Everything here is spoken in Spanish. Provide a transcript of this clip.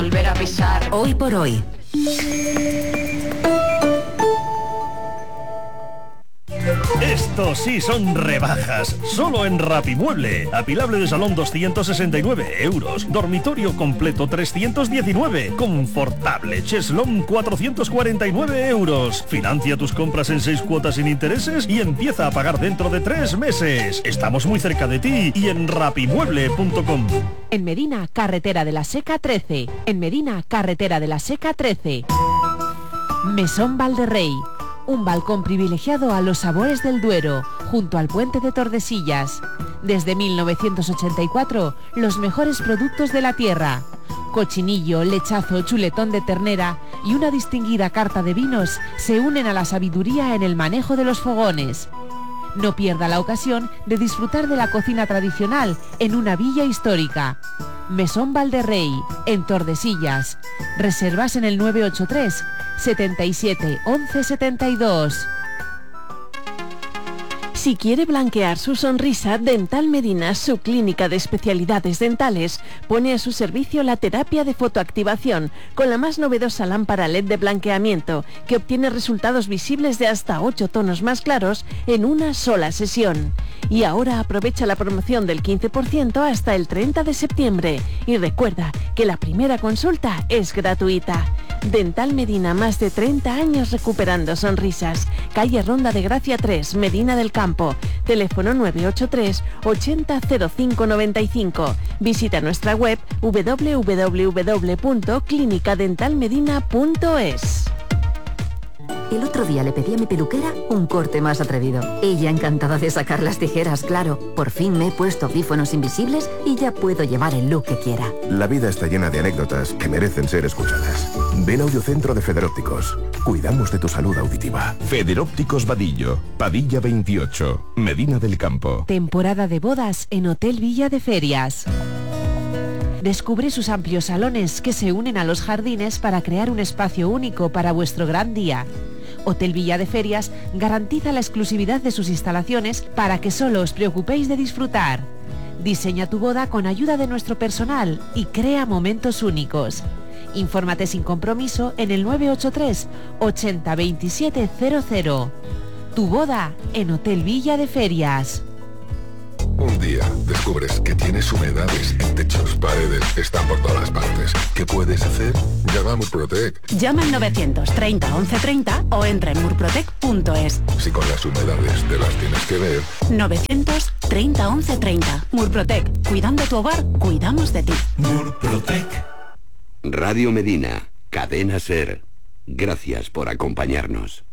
volver a pisar. Hoy por hoy. Estos sí son rebajas, solo en Rapimueble. Apilable de salón 269 euros, dormitorio completo 319, confortable cheslón 449 euros. Financia tus compras en 6 cuotas sin intereses y empieza a pagar dentro de 3 meses. Estamos muy cerca de ti y en rapimueble.com. En Medina, carretera de la Seca 13. En Medina, carretera de la Seca 13. Mesón Valderrey. Un balcón privilegiado a los sabores del Duero, junto al puente de Tordesillas. Desde 1984, los mejores productos de la tierra. Cochinillo, lechazo, chuletón de ternera y una distinguida carta de vinos se unen a la sabiduría en el manejo de los fogones. No pierda la ocasión de disfrutar de la cocina tradicional en una villa histórica. Mesón Valderrey, en Tordesillas. Reservas en el 983 77 11 72. Si quiere blanquear su sonrisa, Dental Medina, su clínica de especialidades dentales, pone a su servicio la terapia de fotoactivación con la más novedosa lámpara LED de blanqueamiento, que obtiene resultados visibles de hasta 8 tonos más claros en una sola sesión. Y ahora aprovecha la promoción del 15% hasta el 30 de septiembre. Y recuerda que la primera consulta es gratuita. Dental Medina, más de 30 años recuperando sonrisas. Calle Ronda de Gracia 3, Medina del Campo. Teléfono 983 80 05 95. Visita nuestra web www.clinicadentalmedina.es. El otro día le pedí a mi peluquera un corte más atrevido. Ella encantada de sacar las tijeras, claro. Por fin me he puesto audífonos invisibles y ya puedo llevar el look que quiera. La vida está llena de anécdotas que merecen ser escuchadas. Ven a Audiocentro de Federópticos. Cuidamos de tu salud auditiva. Federópticos Vadillo, Padilla 28, Medina del Campo. Temporada de bodas en Hotel Villa de Ferias. Descubre sus amplios salones que se unen a los jardines para crear un espacio único para vuestro gran día. Hotel Villa de Ferias garantiza la exclusividad de sus instalaciones para que solo os preocupéis de disfrutar. Diseña tu boda con ayuda de nuestro personal y crea momentos únicos. Infórmate sin compromiso en el 983 80 27 00. Tu boda en Hotel Villa de Ferias. Un día descubres que tienes humedades en techos, paredes, están por todas partes. ¿Qué puedes hacer? Llama a Murprotec. Llama al 930 1130 o entra en murprotec.es. Si con las humedades te las tienes que ver. 930 1130. Murprotec. Cuidando tu hogar, cuidamos de ti. Murprotec. Radio Medina, Cadena Ser. Gracias por acompañarnos.